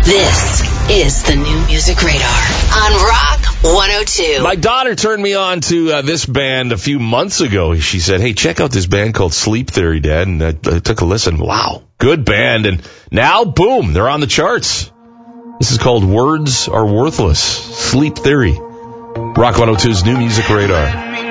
This is the New Music Radar on Rock 102. My daughter turned me on to this band a few months ago. She said, hey, check out this band called Sleep Theory, Dad. And I took a listen. Wow, good band. And now, boom, they're on the charts. This is called Words Are Worthless, Sleep Theory. Rock 102's New Music Radar.